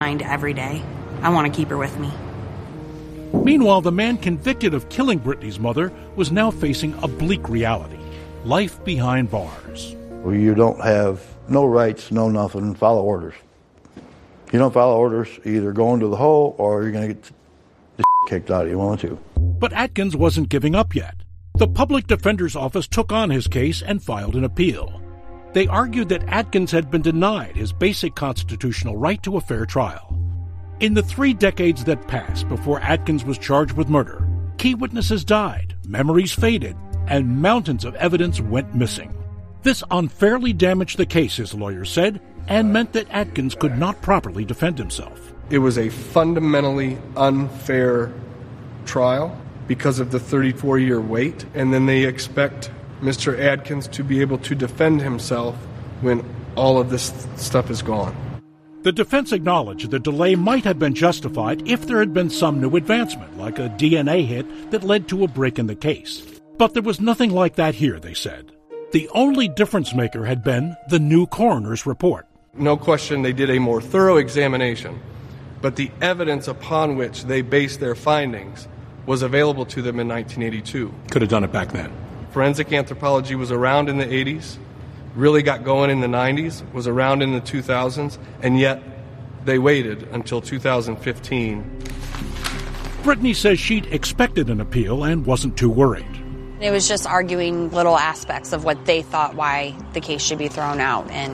mind every day. I want to keep her with me. Meanwhile, the man convicted of killing Brittany's mother was now facing a bleak reality: life behind bars. Well, you don't have no rights, no nothing, follow orders. You don't follow orders, you either go into the hole or you're going to get the kicked out of you, won't you? But Atkins wasn't giving up yet. The public defender's office took on his case and filed an appeal. They argued that Atkins had been denied his basic constitutional right to a fair trial. In the 3 decades that passed before Atkins was charged with murder, key witnesses died, memories faded, and mountains of evidence went missing. This unfairly damaged the case, his lawyer said, and meant that Atkins could not properly defend himself. It was a fundamentally unfair trial because of the 34-year wait, and then they expect Mr. Atkins to be able to defend himself when all of this stuff is gone. The defense acknowledged the delay might have been justified if there had been some new advancement, like a DNA hit that led to a break in the case. But there was nothing like that here, they said. The only difference maker had been the new coroner's report. No question they did a more thorough examination, but the evidence upon which they based their findings was available to them in 1982. Could have done it back then. Forensic anthropology was around in the 80s, really got going in the 90s, was around in the 2000s, and yet they waited until 2015. Brittany says she'd expected an appeal and wasn't too worried. It was just arguing little aspects of what they thought why the case should be thrown out. And,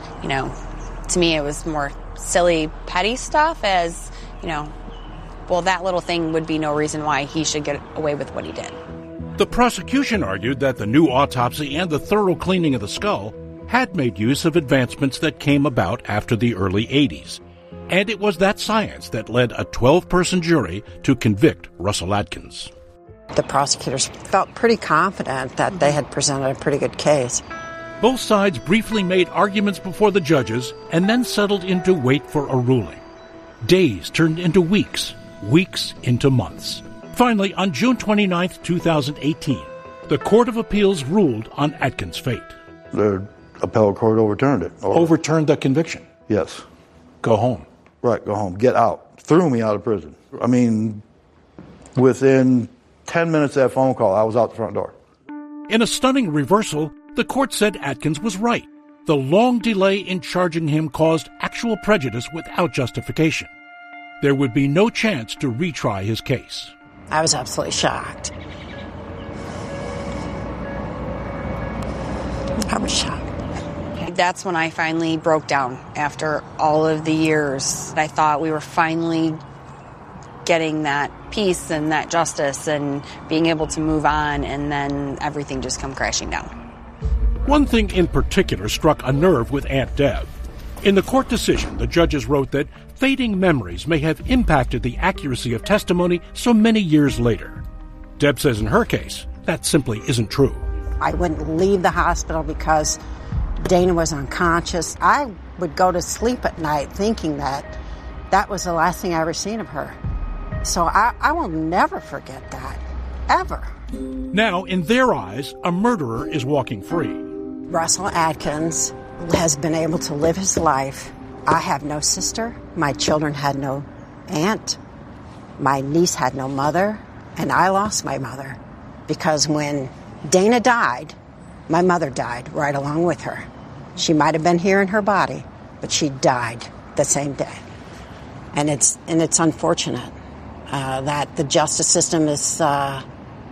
to me it was more silly, petty stuff as, well, that little thing would be no reason why he should get away with what he did. The prosecution argued that the new autopsy and the thorough cleaning of the skull had made use of advancements that came about after the early 80s. And it was that science that led a 12-person jury to convict Russell Atkins. The prosecutors felt pretty confident that they had presented a pretty good case. Both sides briefly made arguments before the judges and then settled in to wait for a ruling. Days turned into weeks, weeks into months. Finally, on June 29, 2018, the Court of Appeals ruled on Atkins' fate. The appellate court overturned it. Overturned the conviction? Yes. Go home. Right, go home. Get out. Threw me out of prison. I mean, within 10 minutes of that phone call, I was out the front door. In a stunning reversal, the court said Atkins was right. The long delay in charging him caused actual prejudice without justification. There would be no chance to retry his case. I was absolutely shocked. I was shocked. That's when I finally broke down after all of the years. I thought we were finally getting that peace and that justice and being able to move on, and then everything just come crashing down. One thing in particular struck a nerve with Aunt Deb. In the court decision, the judges wrote that fading memories may have impacted the accuracy of testimony so many years later. Deb says in her case, that simply isn't true. I wouldn't leave the hospital because Dana was unconscious. I would go to sleep at night thinking that was the last thing I ever seen of her. So I will never forget that, ever. Now, in their eyes, a murderer is walking free. Russell Atkins has been able to live his life. I have no sister. My children had no aunt. My niece had no mother. And I lost my mother because when Dana died, my mother died right along with her. She might have been here in her body, but she died the same day. And it's unfortunate that the justice system is, I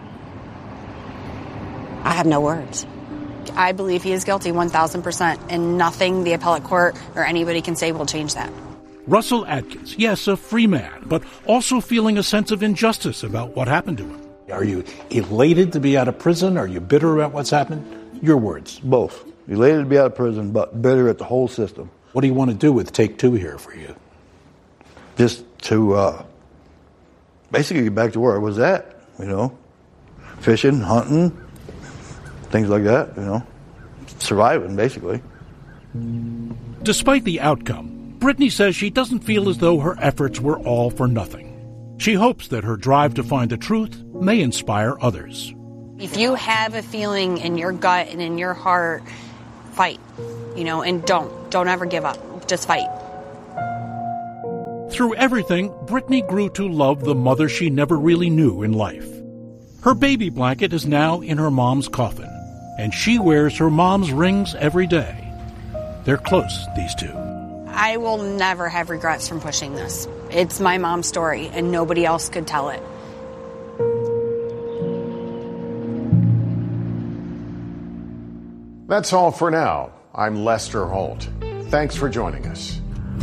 have no words. I believe he is guilty 1,000%, and nothing the appellate court or anybody can say will change that. Russell Atkins, yes, a free man, but also feeling a sense of injustice about what happened to him. Are you elated to be out of prison? Are you bitter about what's happened? Your words. Both. Elated to be out of prison, but bitter at the whole system. What do you want to do with Take Two here for you? Just to basically get back to where I was at, fishing, hunting, things like that, surviving, basically. Despite the outcome, Brittany says she doesn't feel as though her efforts were all for nothing. She hopes that her drive to find the truth may inspire others. If you have a feeling in your gut and in your heart, fight, and don't ever give up. Just fight. Through everything, Brittany grew to love the mother she never really knew in life. Her baby blanket is now in her mom's coffin, and she wears her mom's rings every day. They're close, these two. I will never have regrets from pushing this. It's my mom's story, and nobody else could tell it. That's all for now. I'm Lester Holt. Thanks for joining us.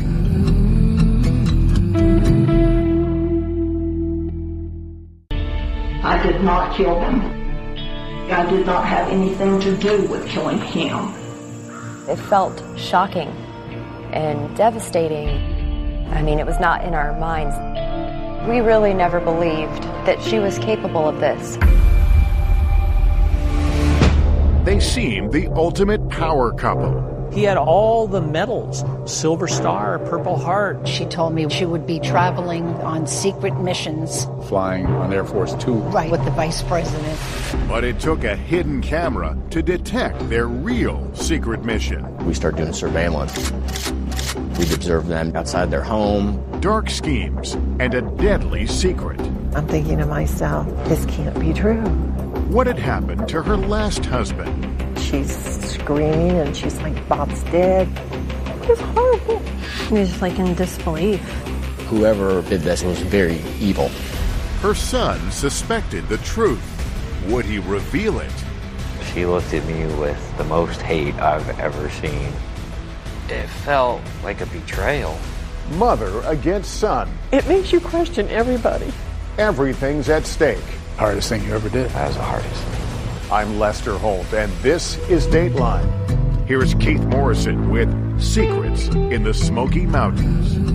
I did not kill him. I did not have anything to do with killing him. It felt shocking and devastating. I mean, it was not in our minds. We really never believed that she was capable of this. They seemed the ultimate power couple. He had all the medals, Silver Star, Purple Heart. She told me she would be traveling on secret missions. Flying on Air Force Two. Right, with the vice president. But it took a hidden camera to detect their real secret mission. We started doing surveillance. We'd observe them outside their home. Dark schemes and a deadly secret. I'm thinking to myself, this can't be true. What had happened to her last husband? She's screaming and she's like, Bob's dead. It was horrible. He was like in disbelief. Whoever did this was very evil. Her son suspected the truth. Would he reveal it? She looked at me with the most hate I've ever seen. It felt like a betrayal. Mother against son. It makes you question everybody. Everything's at stake. Hardest thing you ever did. That was the hardest. I'm Lester Holt, and this is Dateline. Here's Keith Morrison with Secrets in the Smoky Mountains.